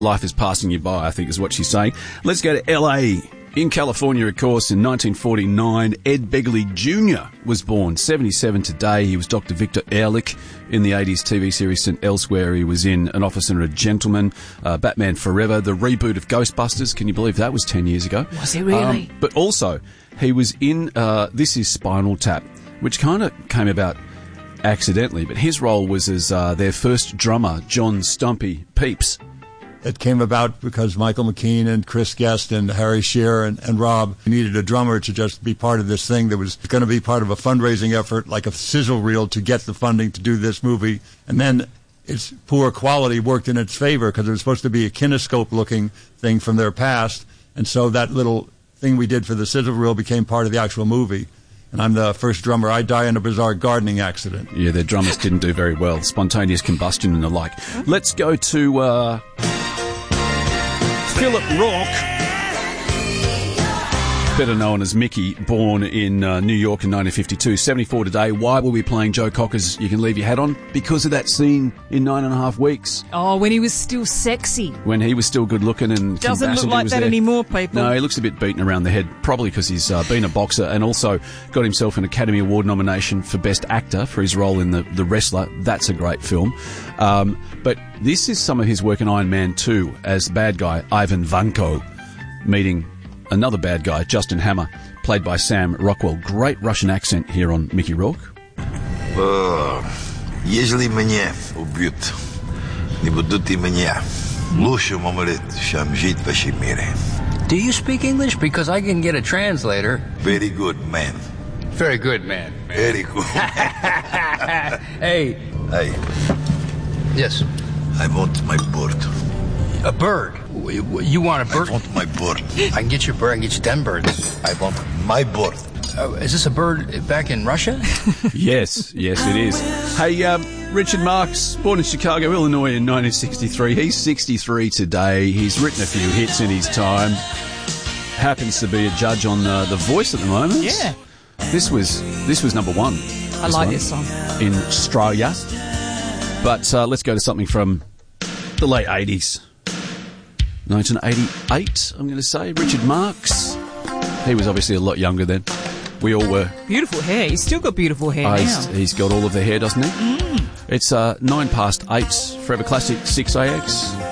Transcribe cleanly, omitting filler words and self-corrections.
Life is passing you by, I think is what she's saying. Let's go to LA. In California, of course, in 1949, Ed Begley Jr. was born. 77 today. He was Dr. Victor Ehrlich in the 80s TV series St. Elsewhere. He was in An Officer and a Gentleman, Batman Forever, the reboot of Ghostbusters. Can you believe that was 10 years ago? Was it really? But also, he was in This Is Spinal Tap, which kind of came about accidentally, but his role was as their first drummer, John Stumpy Pepys. It came about because Michael McKean and Chris Guest and Harry Shearer and Rob needed a drummer to just be part of this thing that was going to be part of a fundraising effort, like a sizzle reel to get the funding to do this movie. And then its poor quality worked in its favor because it was supposed to be a kinescope-looking thing from their past. And so that little thing we did for the sizzle reel became part of the actual movie. And I'm the first drummer. I die in a bizarre gardening accident. Yeah, their drummers didn't do very well. Spontaneous combustion and the like. Let's go to Philip Rourke, better known as Mickey, born in New York in 1952, 74 today. Why were we playing Joe Cocker's You Can Leave Your Hat On? Because of that scene in 9.5 Weeks. Oh, when he was still sexy. When he was still good looking and doesn't look like that anymore, people. No, he looks a bit beaten around the head, probably because he's been a boxer and also got himself an Academy Award nomination for Best Actor for his role in The Wrestler. That's a great film. But this is some of his work in Iron Man 2 as the bad guy, Ivan Vanko, meeting another bad guy, Justin Hammer, played by Sam Rockwell. Great Russian accent here on Mickey Rourke. Если меня убьют, не будут и меня. Лучше умереть, чем жить в вашем мире. Do you speak English? Because I can get a translator. Very good, man. Very good, man. Very good. Hey. Hey, Yes. I want my bird. A bird. You want a bird? I want my bird. I can get you a bird. I can get you 10 birds. I want my bird. Is this a bird back in Russia? Yes, it is. Hey, Richard Marx, born in Chicago, Illinois in 1963. He's 63 today. He's written a few hits in his time. Happens to be a judge on The Voice at the moment. Yeah. This was number one. I like this song. In Australia. But let's go to something from the late 80s. 1988, I'm going to say. Richard Marx. He was obviously a lot younger then. We all were. Beautiful hair. He's still got beautiful hair now. He's got all of the hair, doesn't he? It's 8:09, Forever Classic 6AX.